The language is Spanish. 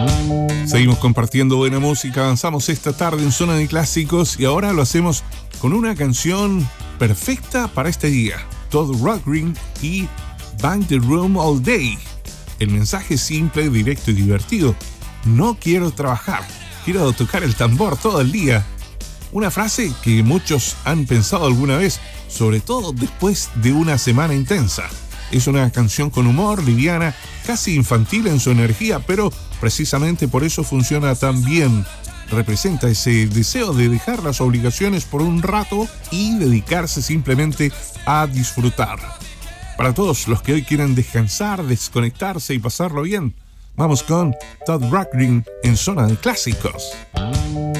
Seguimos compartiendo buena música, avanzamos esta tarde en Zona de Clásicos y ahora lo hacemos con una canción perfecta para este día. Todd Rundgren y Bang the Room All Day. El mensaje es simple, directo y divertido. No quiero trabajar, quiero tocar el tambor todo el día. Una frase que muchos han pensado alguna vez, sobre todo después de una semana intensa. Es una canción con humor, liviana, casi infantil en su energía, pero precisamente por eso funciona tan bien. Representa ese deseo de dejar las obligaciones por un rato y dedicarse simplemente a disfrutar. Para todos los que hoy quieren descansar, desconectarse y pasarlo bien, vamos con Todd Rundgren en Zona de Clásicos.